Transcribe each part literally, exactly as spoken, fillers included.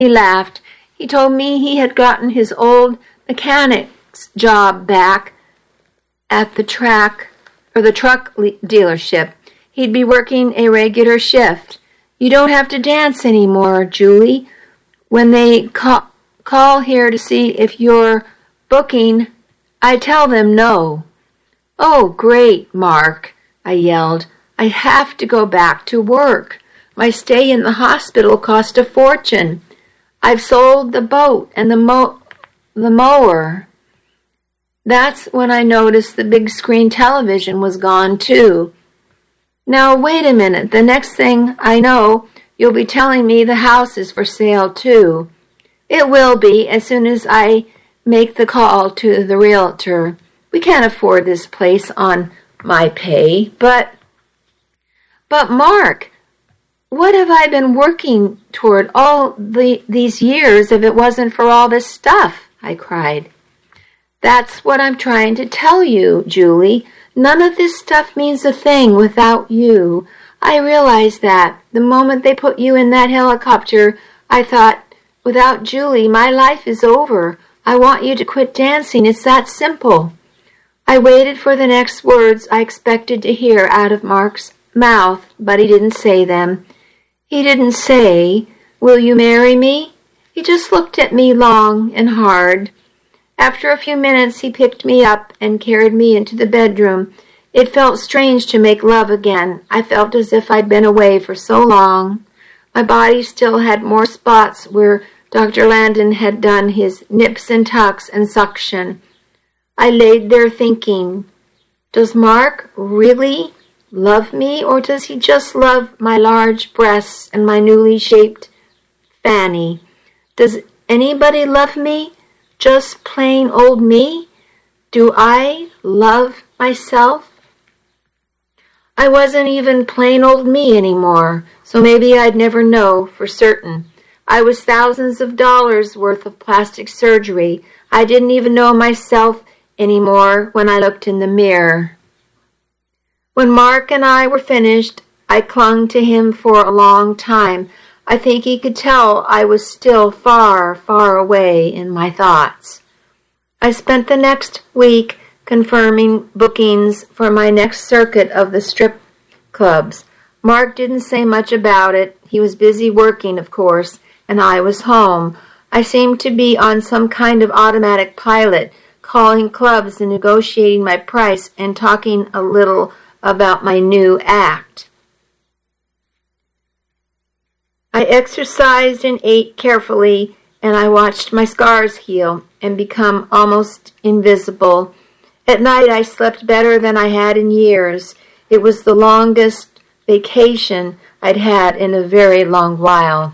He laughed. He told me he had gotten his old mechanic's job back at the track or the truck le- dealership. He'd be working a regular shift. You don't have to dance anymore, Julie. When they call, call here to see if you're booking, I tell them no. Oh, great, Mark, I yelled. I have to go back to work. My stay in the hospital cost a fortune. I've sold the boat and the mo- the mower. That's when I noticed the big screen television was gone, too. Now, wait a minute. The next thing I know, you'll be telling me the house is for sale, too. It will be as soon as I make the call to the realtor. We can't afford this place on my pay, but... But, Mark, what have I been working toward all the, these years if it wasn't for all this stuff? I cried. That's what I'm trying to tell you, Julie. None of this stuff means a thing without you. I realized that. The moment they put you in that helicopter, I thought, without Julie, my life is over. I want you to quit dancing. It's that simple. I waited for the next words I expected to hear out of Mark's mouth, but he didn't say them. He didn't say, "Will you marry me?" He just looked at me long and hard. After a few minutes, he picked me up and carried me into the bedroom. It felt strange to make love again. I felt as if I'd been away for so long. My body still had more spots where Doctor Landon had done his nips and tucks and suction. I laid there thinking, does Mark really love me, or does he just love my large breasts and my newly shaped fanny? Does anybody love me? Just plain old me? Do I love myself? I wasn't even plain old me anymore, so maybe I'd never know for certain. I was thousands of dollars worth of plastic surgery. I didn't even know myself anymore when I looked in the mirror. When Mark and I were finished, I clung to him for a long time. I think he could tell I was still far, far away in my thoughts. I spent the next week confirming bookings for my next circuit of the strip clubs. Mark didn't say much about it. He was busy working, of course, and I was home. I seemed to be on some kind of automatic pilot, calling clubs and negotiating my price and talking a little about my new act. I exercised and ate carefully, and I watched my scars heal and become almost invisible. At night I slept better than I had in years. It was the longest vacation I'd had in a very long while.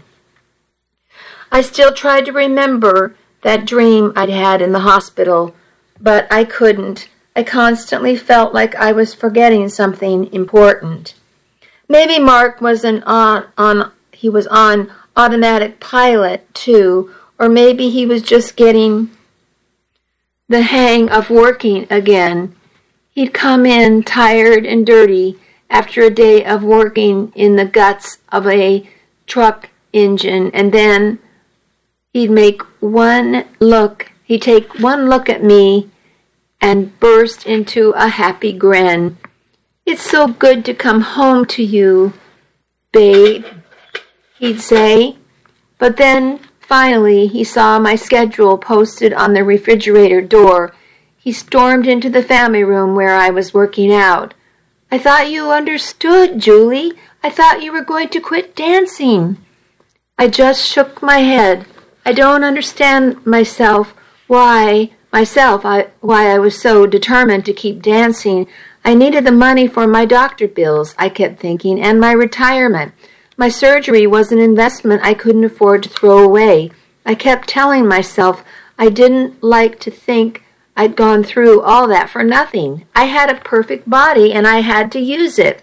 I still tried to remember that dream I'd had in the hospital, but I couldn't. I constantly felt like I was forgetting something important. Maybe Mark wasn't on, on he was on automatic pilot too, or maybe he was just getting the hang of working again. He'd come in tired and dirty after a day of working in the guts of a truck engine, and then he'd make one look, he'd take one look at me and burst into a happy grin. "It's so good to come home to you, babe," he'd say. But then, finally, he saw my schedule posted on the refrigerator door. He stormed into the family room where I was working out. "I thought you understood, Julie. I thought you were going to quit dancing." I just shook my head. I don't understand myself why myself I, why I was so determined to keep dancing. I needed the money for my doctor bills, I kept thinking, and my retirement. My surgery was an investment I couldn't afford to throw away. I kept telling myself I didn't like to think I'd gone through all that for nothing. I had a perfect body, and I had to use it.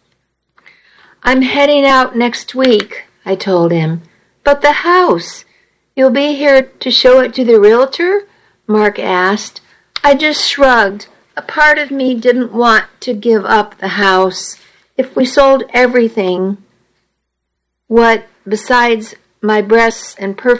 "I'm heading out next week," I told him. "But the house? You'll be here to show it to the realtor?" Mark asked. I just shrugged. A part of me didn't want to give up the house. If we sold everything, what besides my breasts and perfume